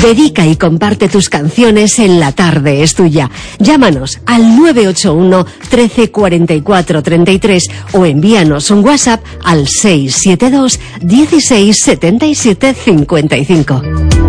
Dedica y comparte tus canciones en La Tarde es Tuya. Llámanos al 981 13 44 33 o envíanos un WhatsApp al 672 16 77 55.